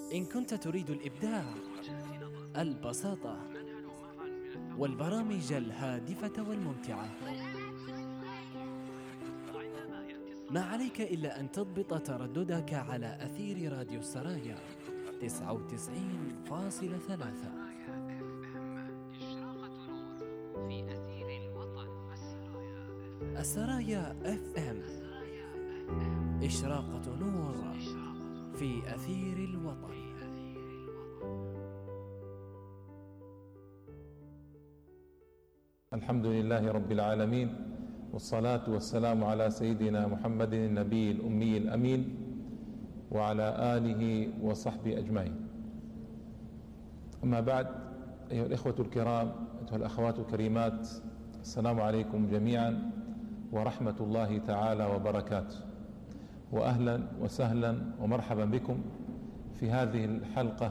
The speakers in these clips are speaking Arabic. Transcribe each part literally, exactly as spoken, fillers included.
إن كنت تريد الإبداع، البساطة، والبرامج الهادفة والممتعة، ما عليك إلا أن تضبط ترددك على أثير راديو السرايا تسعة وتسعين فاصلة ثلاثة. السرايا اف ام، إشراقة نور في أثير الوطن. الحمد لله رب العالمين، والصلاة والسلام على سيدنا محمد النبي الأمي الأمين وعلى آله وصحبه أجمعين. أما بعد، أيها الإخوة الكرام، أيها الأخوات الكريمات، السلام عليكم جميعا ورحمة الله تعالى وبركاته، وأهلا وسهلا ومرحبا بكم في هذه الحلقة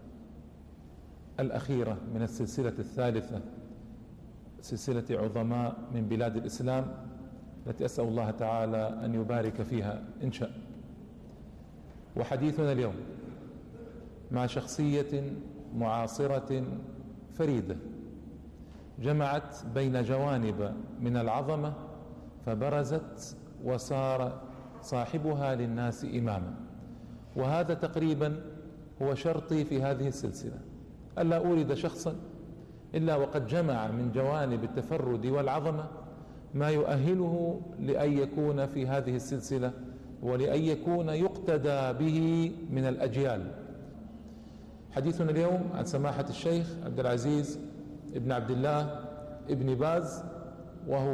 الأخيرة من السلسلة الثالثة، سلسلة عظماء من بلاد الإسلام، التي أسأل الله تعالى أن يبارك فيها إن شاء. وحديثنا اليوم مع شخصية معاصرة فريدة، جمعت بين جوانب من العظمة فبرزت وصار صاحبها للناس إماما. وهذا تقريبا هو شرطي في هذه السلسلة، ألا أورد شخصا إلا وقد جمع من جوانب التفرد والعظمة ما يؤهله لأن يكون في هذه السلسلة ولأن يكون يقتدى به من الأجيال. حديثنا اليوم عن سماحة الشيخ عبد العزيز ابن عبد الله ابن باز، وهو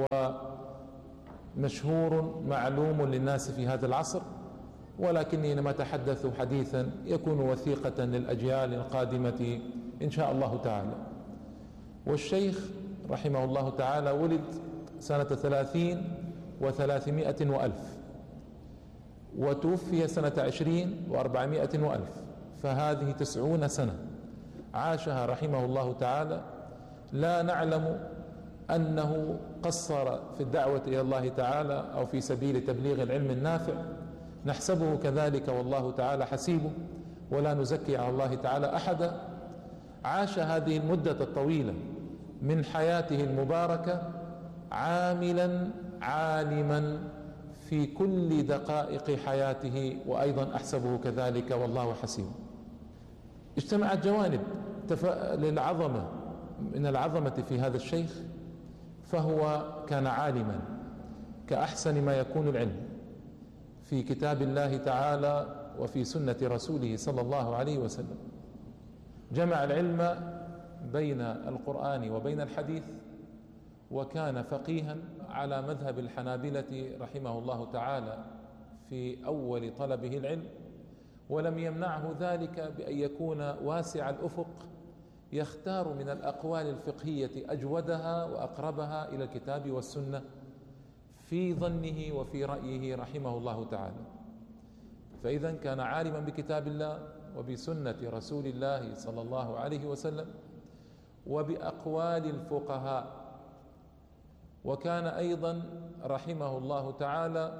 مشهور معلوم للناس في هذا العصر، ولكني لما أتحدث حديثا يكون وثيقة للأجيال القادمة إن شاء الله تعالى. والشيخ رحمه الله تعالى ولد سنة ثلاثين وثلاثمائة وألف، وتوفي سنة عشرين وأربعمائة وألف، فهذه تسعون سنة عاشها رحمه الله تعالى. لا نعلم أنه قصر في الدعوة إلى الله تعالى أو في سبيل تبليغ العلم النافع، نحسبه كذلك والله تعالى حسيبه، ولا نزكي على الله تعالى أحدا. عاش هذه المدة الطويلة من حياته المباركة عاملا عالما في كل دقائق حياته، وأيضا أحسبه كذلك والله حسيبه. اجتمعت جوانب للعظمة من العظمة في هذا الشيخ، فهو كان عالما كأحسن ما يكون العلم في كتاب الله تعالى وفي سنة رسوله صلى الله عليه وسلم. جمع العلم بين القرآن وبين الحديث، وكان فقيها على مذهب الحنابلة رحمه الله تعالى في أول طلبه العلم، ولم يمنعه ذلك بأن يكون واسع الأفق، يختار من الأقوال الفقهية أجودها وأقربها إلى الكتاب والسنة في ظنه وفي رأيه رحمه الله تعالى. فإذا كان عالما بكتاب الله وبسنة رسول الله صلى الله عليه وسلم وبأقوال الفقهاء. وكان أيضا رحمه الله تعالى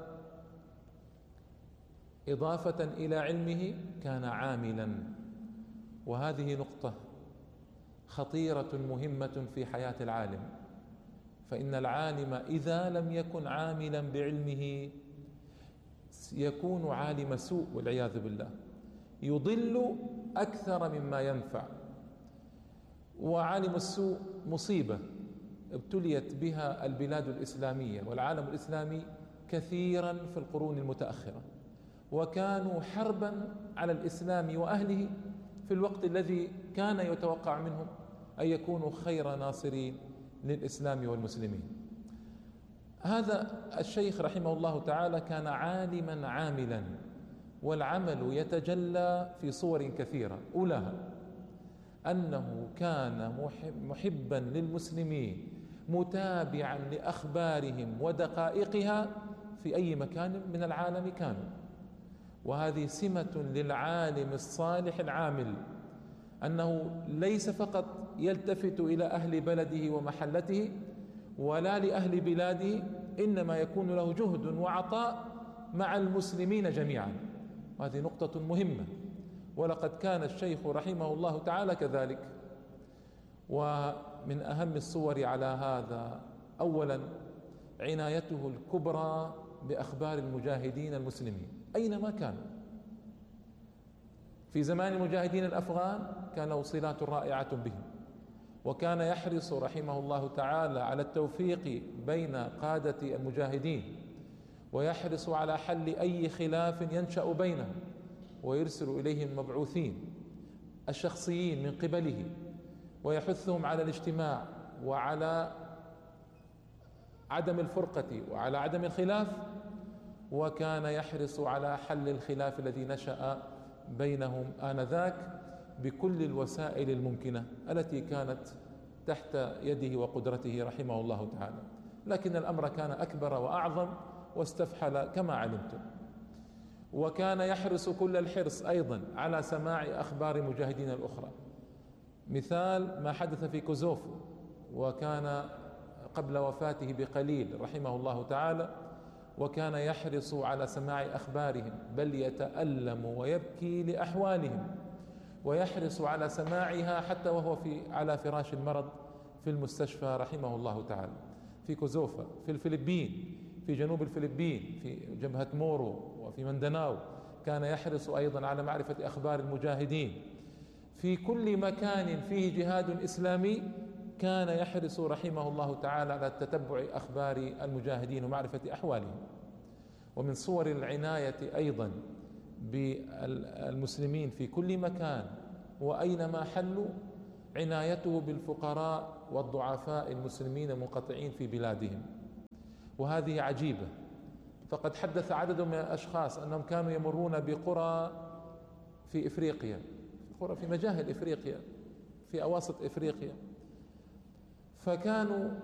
إضافة إلى علمه كان عاملا، وهذه نقطة خطيرة مهمة في حياة العالم، فإن العالم إذا لم يكن عاملا بعلمه يكون عالم سوء والعياذ بالله، يضل أكثر مما ينفع. وعالم السوء مصيبة ابتليت بها البلاد الإسلامية والعالم الإسلامي كثيرا في القرون المتأخرة، وكانوا حربا على الإسلام وأهله في الوقت الذي كان يتوقع منهم أن يكونوا خير ناصرين للإسلام والمسلمين. هذا الشيخ رحمه الله تعالى كان عالما عاملا، والعمل يتجلى في صور كثيرة. أولاها أنه كان محبا للمسلمين، متابعا لأخبارهم ودقائقها في أي مكان من العالم كانوا، وهذه سمة للعالم الصالح العامل، أنه ليس فقط يلتفت إلى أهل بلده ومحلته ولا لأهل بلاده، إنما يكون له جهد وعطاء مع المسلمين جميعا. وهذه نقطة مهمة. ولقد كان الشيخ رحمه الله تعالى كذلك. ومن أهم الصور على هذا أولا عنايته الكبرى بأخبار المجاهدين المسلمين أينما كانوا. في زمان المجاهدين الأفغان كان له صلات رائعة بهم، وكان يحرص رحمه الله تعالى على التوفيق بين قادة المجاهدين، ويحرص على حل أي خلاف ينشأ بينهم، ويرسل إليهم مبعوثين الشخصيين من قبله، ويحثهم على الاجتماع وعلى عدم الفرقة وعلى عدم الخلاف، وكان يحرص على حل الخلاف الذي نشأ بينهم آنذاك بكل الوسائل الممكنة التي كانت تحت يده وقدرته رحمه الله تعالى. لكن الأمر كان أكبر وأعظم واستفحل كما علمتم. وكان يحرص كل الحرص أيضا على سماع أخبار مجاهدين الأخرى، مثال ما حدث في كوزوفو، وكان قبل وفاته بقليل رحمه الله تعالى، وكان يحرص على سماع أخبارهم، بل يتألم ويبكي لأحوالهم، ويحرص على سماعها حتى وهو في على فراش المرض في المستشفى رحمه الله تعالى. في كوزوفا، في الفلبين، في جنوب الفلبين، في جبهة مورو وفي مندناو، كان يحرص أيضا على معرفة أخبار المجاهدين. في كل مكان فيه جهاد إسلامي كان يحرص رحمه الله تعالى على تتبع أخبار المجاهدين ومعرفة أحوالهم. ومن صور العناية أيضا بالمسلمين في كل مكان وأينما حلوا عنايته بالفقراء والضعفاء المسلمين المنقطعين في بلادهم، وهذه عجيبة. فقد حدث عدد من الأشخاص أنهم كانوا يمرون بقرى في إفريقيا، قرى في مجاهل إفريقيا، في أواسط إفريقيا، فكانوا